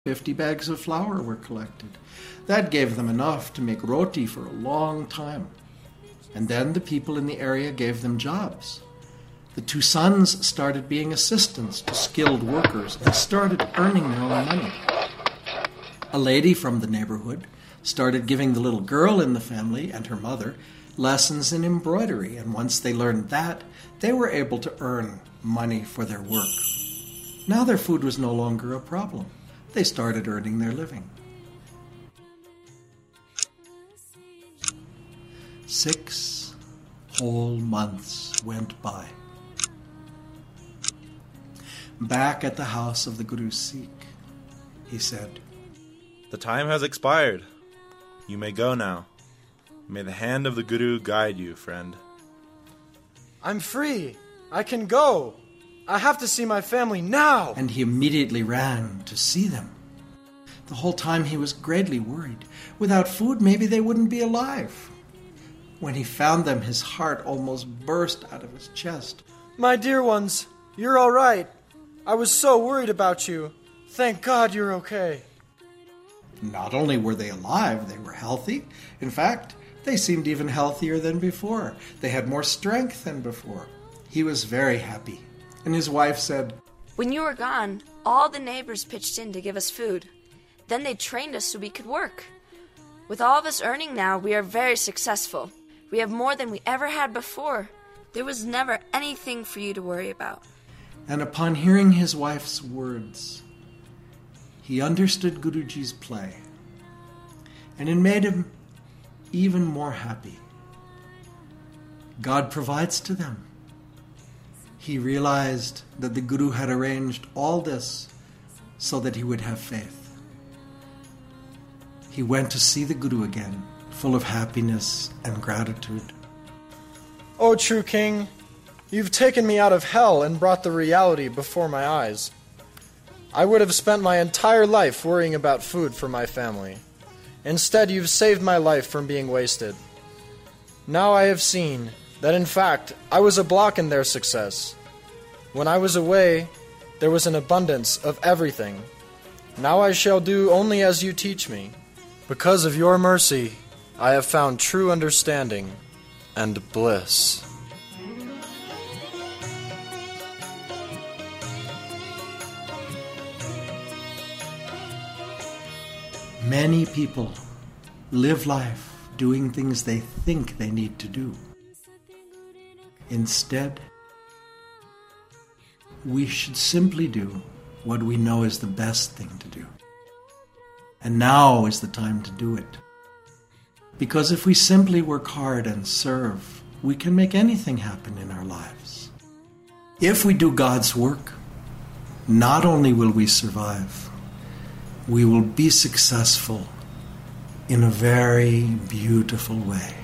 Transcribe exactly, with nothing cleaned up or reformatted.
Fifty bags of flour were collected. That gave them enough to make roti for a long time. And then the people in the area gave them jobs. The two sons started being assistants to skilled workers and started earning their own money. A lady from the neighborhood started giving the little girl in the family and her mother lessons in embroidery, and once they learned that, they were able to earn money for their work. Now their food was no longer a problem. They started earning their living. Six whole months went by. Back at the house of the Guru Sikh, he said, "The time has expired. You may go now. May the hand of the Guru guide you, friend." "I'm free. I can go. I have to see my family now." And he immediately ran to see them. The whole time he was greatly worried. Without food, maybe they wouldn't be alive. When he found them, his heart almost burst out of his chest. "My dear ones, you're all right. I was so worried about you. Thank God you're okay." Not only were they alive, they were healthy. In fact, they seemed even healthier than before. They had more strength than before. He was very happy. And his wife said, "When you were gone, all the neighbors pitched in to give us food. Then they trained us so we could work. With all of us earning now, we are very successful. We have more than we ever had before. There was never anything for you to worry about." And upon hearing his wife's words, he understood Guruji's play, and it made him even more happy. God provides to them. He realized that the Guru had arranged all this so that he would have faith. He went to see the Guru again, full of happiness and gratitude. "O true king, you've taken me out of hell and brought the reality before my eyes. I would have spent my entire life worrying about food for my family. Instead, you've saved my life from being wasted. Now I have seen that, in fact, I was a block in their success. When I was away, there was an abundance of everything. Now I shall do only as you teach me. Because of your mercy, I have found true understanding and bliss." Many people live life doing things they think they need to do. Instead, we should simply do what we know is the best thing to do. And now is the time to do it. Because if we simply work hard and serve, we can make anything happen in our lives. If we do God's work, not only will we survive, we will be successful in a very beautiful way.